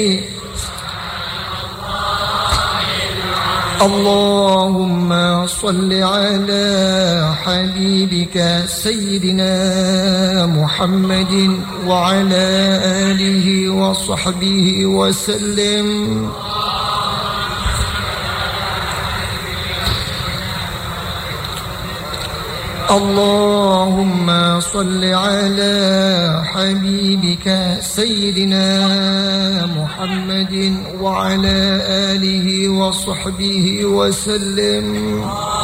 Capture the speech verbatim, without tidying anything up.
اللهم صل على حبيبك سيدنا محمد وعلى آله وصحبه وسلم. اللهم صل على حبيبك سيدنا محمد وعلى آله وصحبه وسلم.